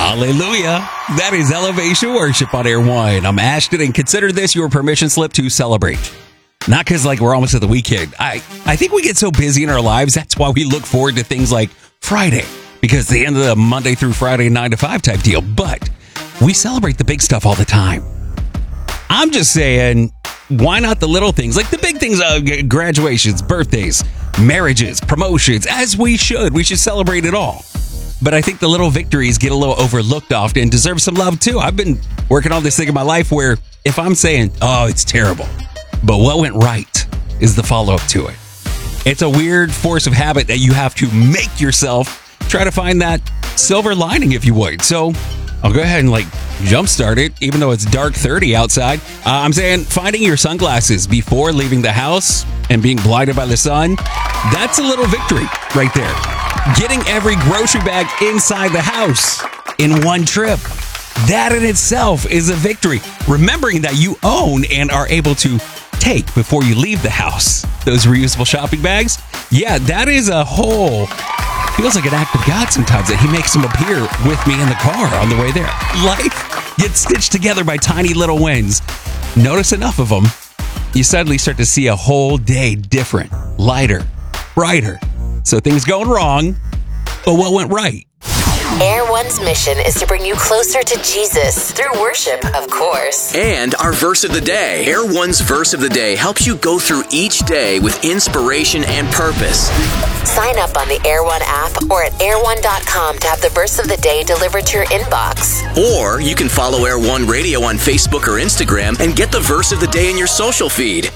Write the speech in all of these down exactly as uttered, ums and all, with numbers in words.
Hallelujah. That is Elevation Worship on Air One. I'm Ashton, and consider this your permission slip to celebrate. Not because like we're almost at the weekend. I, I think we get so busy in our lives, that's why we look forward to things like Friday, because it's the end of the Monday through Friday nine to five type deal. But we celebrate the big stuff all the time. I'm just saying, why not the little things? Like the big things, uh, graduations, birthdays, marriages, promotions, as we should. We should celebrate it all. But I think the little victories get a little overlooked often and deserve some love too. I've been working on this thing in my life where if I'm saying, oh, it's terrible, but what went right is the follow-up to it. It's a weird force of habit that you have to make yourself try to find that silver lining, if you would. So I'll go ahead and like jumpstart it, even though it's dark thirty outside. Uh, I'm saying finding your sunglasses before leaving the house and being blinded by the sun, that's a little victory right there. Getting every grocery bag inside the house in one trip, that in itself is a victory. Remembering that you own and are able to take before you leave the house those reusable shopping bags, yeah, that is a whole, feels like an act of God sometimes that he makes them appear with me in the car on the way there. Life gets stitched together by tiny little wins. Notice enough of them, you suddenly start to see a whole day different, lighter, brighter. So things going wrong, but what went right? Air One's mission is to bring you closer to Jesus through worship, of course. And our verse of the day. Air One's verse of the day helps you go through each day with inspiration and purpose. Sign up on the Air One app or at air one dot com to have the verse of the day delivered to your inbox. Or you can follow Air One Radio on Facebook or Instagram and get the verse of the day in your social feed.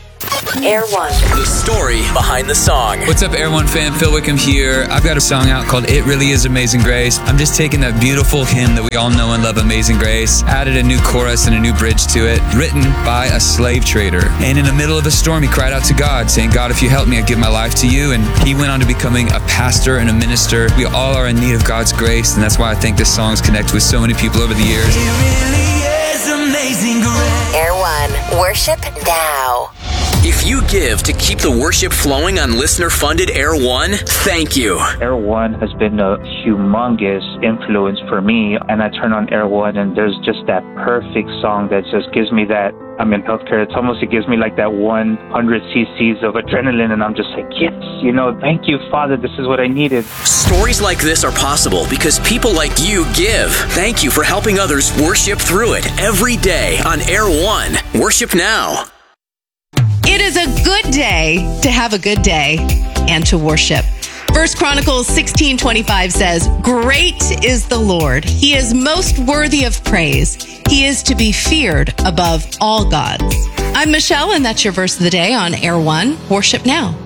Air One. The story behind the song. What's up, Air One fan? Phil Wickham here. I've got a song out called It Really Is Amazing Grace. I'm just taking that beautiful hymn that we all know and love, Amazing Grace, added a new chorus and a new bridge to it, written by a slave trader. And in the middle of a storm, he cried out to God, saying, God, if you help me, I give my life to you. And he went on to becoming a pastor and a minister. We all are in need of God's grace, and that's why I think this song's connected with so many people over the years. It really is amazing grace. Air One. Worship now. If you give to keep the worship flowing on listener-funded Air One, thank you. Air One has been a humongous influence for me, and I turn on Air One, and there's just that perfect song that just gives me that. I'm in healthcare. It's almost, it gives me like that one hundred cc's of adrenaline, and I'm just like, yes, you know, thank you, Father. This is what I needed. Stories like this are possible because people like you give. Thank you for helping others worship through it every day on Air One. Worship now. It is a good day to have a good day and to worship. First Chronicles sixteen twenty-five says, great is the Lord. He is most worthy of praise. He is to be feared above all gods. I'm Michelle, and that's your verse of the day on Air One. Worship now.